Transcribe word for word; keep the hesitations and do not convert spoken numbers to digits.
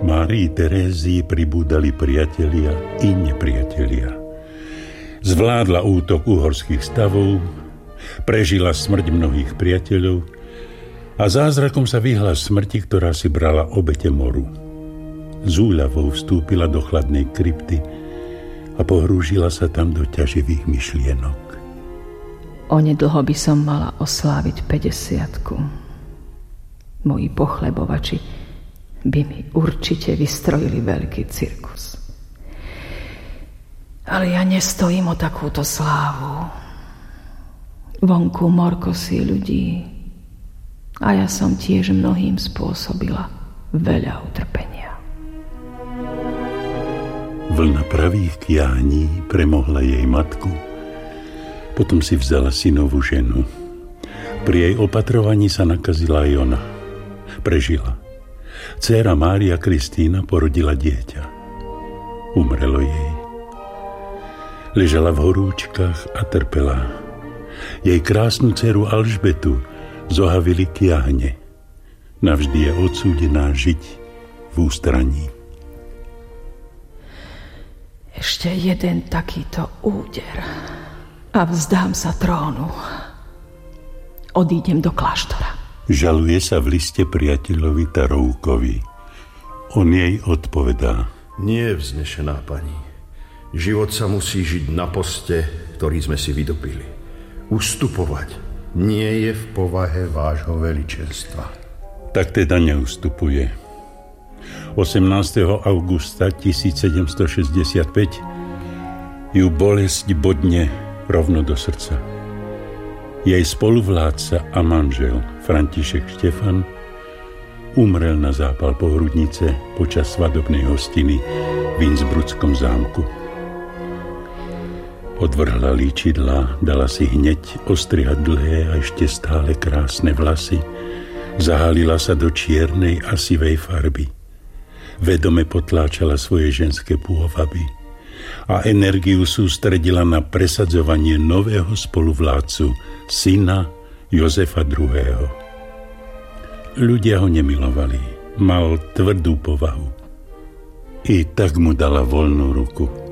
Márii Terézii pribúdali priatelia i nepriatelia. Zvládla útok uhorských stavov, prežila smrť mnohých priateľov a zázrakom sa vyhla smrti, ktorá si brala obete moru. Z úľavou vstúpila do chladnej krypty a pohrúžila sa tam do ťaživých myšlienok. Onedlho by som mala osláviť päťdesiatku. Moji pochlebovači by mi určite vystrojili veľký cirkus. Ale ja nestojím o takúto slávu. Vonku morkosí ľudí a ja som tiež mnohým spôsobila veľa utrpenia. Vlna pravých kiahní premohla jej matku, potom si vzala synovú ženu. Pri jej opatrovaní sa nakazila aj ona. Prežila. Dcéra Mária Kristína porodila dieťa. Umrelo jej. Ležala v horúčkach a trpela. Jej krásnu dceru Alžbetu zohavili kiahne. Navždy je odsúdená žiť v ústraní. Ešte jeden takýto úder a vzdám sa trónu. Odídem do kláštora. Žaluje sa v liste priateľovi Taroukovi. On jej odpovedá: Nie, vznešená pani. Život sa musí žiť na poste, ktorý sme si vydobili. Ustupovať nie je v povahe vášho veličenstva. Tak teda neustupuje. osemnásteho augusta tisícsedemstošesťdesiatpäť ju bolesť bodne rovno do srdca. Jej spoluvládca a manžel František Štefan umrel na zápal pohrudnice počas svadobnej hostiny v Innsbruckom zámku. Odvrhla líčidlá, dala si hneď ostrihať dlhé a ešte stále krásne vlasy, zahalila sa do čiernej a sivej farby. Vedome potláčala svoje ženské pôvaby a energiu sústredila na presadzovanie nového spoluvládcu, syna Jozefa druhého. Ľudia ho nemilovali, mal tvrdú povahu. I tak mu dala voľnú ruku.